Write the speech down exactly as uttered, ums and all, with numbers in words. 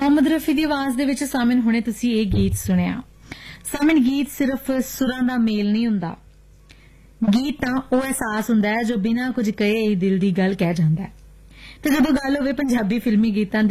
ਮੁਹੰਮਦ ਰਫੀ ਦੀ ਆਵਾਜ਼ ਦੇ ਵਿੱਚ ਸਾਮਿਨ ਹੁਣੇ ਤੁਸੀਂ ਇਹ ਗੀਤ ਸੁਣਿਆ। ਸਾਮਿਨ ਗੀਤ ਸਿਰਫ ਸੁਰਾਂ ਦਾ ਮੇਲ ਨਹੀਂ ਹੁੰਦਾ, ਗੀਤ ਤਾਂ ਉਹ ਅਹਿਸਾਸ ਹੁੰਦਾ ਹੈ ਜੋ ਬਿਨਾਂ ਕੁਝ ਕਹੇ ਹੀ ਦਿਲ ਦੀ ਗੱਲ ਕਹਿ ਜਾਂਦਾ ਹੈ। ਤੇ ਜਦੋਂ ਗੱਲ ਹੋਵੇ ਪੰਜਾਬੀ ਫਿਲਮੀ ਗੀਤਾਂ ਦੀ